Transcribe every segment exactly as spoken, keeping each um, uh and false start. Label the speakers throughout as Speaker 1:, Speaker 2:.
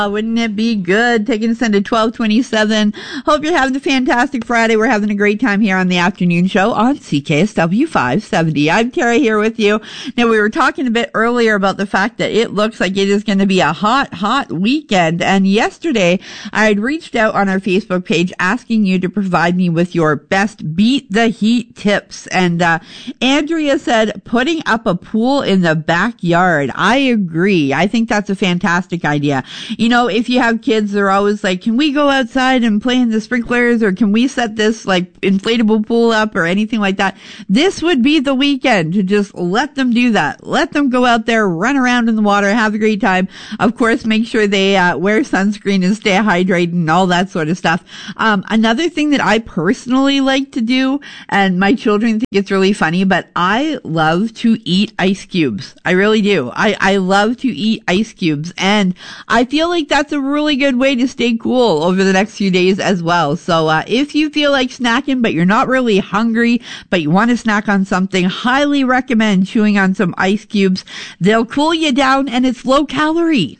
Speaker 1: Uh, wouldn't it be good? Taking us into twelve twenty-seven. Hope you're having a fantastic Friday. We're having a great time here on the afternoon show on C K S W five seventy. I'm Terry here with you. Now, we were talking a bit earlier about the fact that it looks like it is going to be a hot, hot weekend. And yesterday, I had reached out on our Facebook page asking you to provide me with your best beat the heat tips. And uh, Andrea said, putting up a pool in the backyard. I agree. I think that's a fantastic idea. You know, if you have kids, they're always like, can we go outside and play in the sprinklers, or can we set this like inflatable pool up or anything like that? This would be the weekend to just let them do that. Let them go out there, run around in the water, have a great time. Of course, make sure they uh, wear sunscreen and stay hydrated and all that sort of stuff. Um, another thing that I personally like to do, and my children think it's really funny, but I love to eat ice cubes. I really do. I, I love to eat ice cubes, and I feel like that's a really good way to stay cool over the next few days as well. So uh, if you feel like snacking, but you're not really hungry, but you want to snack on something, highly recommend chewing on some ice cubes. They'll cool you down, and it's low calorie.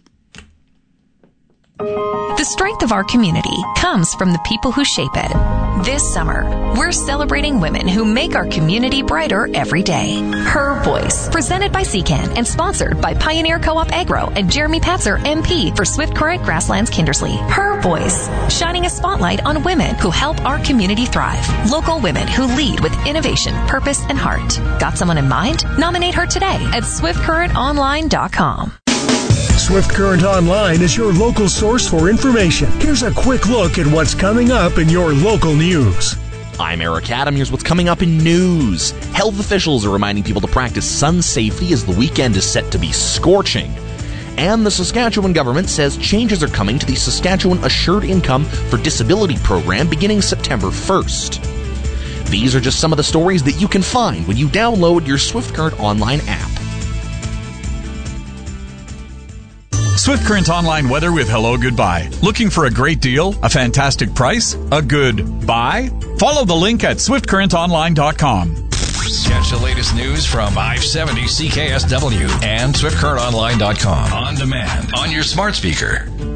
Speaker 2: The strength of our community comes from the people who shape it. This summer, we're celebrating women who make our community brighter every day. Her Voice, presented by C CAN and sponsored by Pioneer Co-op Agro and Jeremy Patzer, M P for Swift Current Grasslands Kindersley. Her Voice, shining a spotlight on women who help our community thrive. Local women who lead with innovation, purpose, and heart. Got someone in mind? Nominate her today at swift current online dot com.
Speaker 3: Swift Current Online is your local source for information. Here's a quick look at what's coming up in your local news.
Speaker 4: I'm Eric Adam. Here's what's coming up in news. Health officials are reminding people to practice sun safety as the weekend is set to be scorching. And the Saskatchewan government says changes are coming to the Saskatchewan Assured Income for Disability program beginning September first. These are just some of the stories that you can find when you download your Swift Current Online app.
Speaker 5: Swift Current Online weather with Hello Goodbye. Looking for a great deal? A fantastic price? A good buy? Follow the link at swift current online dot com.
Speaker 6: Catch the latest news from five seventy C K S W and swift current online dot com on demand on your smart speaker.